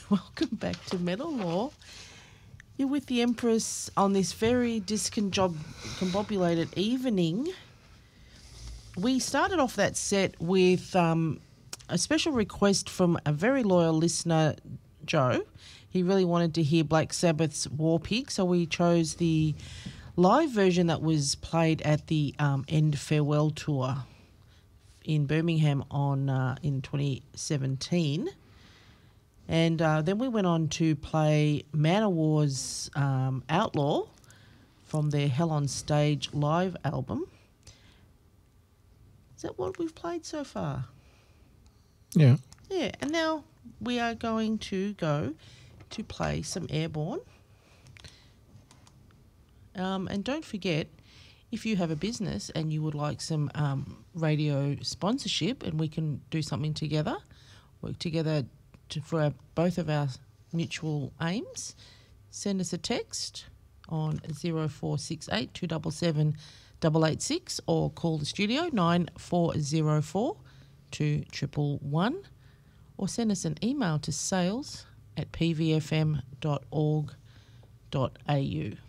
welcome back to Metal Law. You're with the Empress on this very discombobulated evening. We started off that set with a special request from a very loyal listener, Joe. He really wanted to hear Black Sabbath's War Pig, so we chose the live version that was played at the End Farewell Tour in Birmingham in 2017. And then we went on to play Manowar's Outlaw from their Hell on Stage live album. Is that what we've played so far? Yeah. Yeah, and now we are going to go to play some Airborne. And don't forget, if you have a business and you would like some radio sponsorship and we can do something together, work together for both of our mutual aims, send us a text on 0468 277 886 or call the studio 9404 2111 or send us an email to sales@pvfm.org.au.